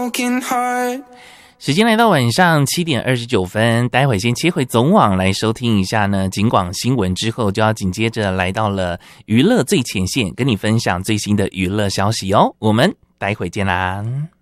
时间来到晚上7:29，待会先切回总网来收听一下呢警广新闻，之后就要紧接着来到了娱乐最前线，跟你分享最新的娱乐消息哦。我们待会见啦。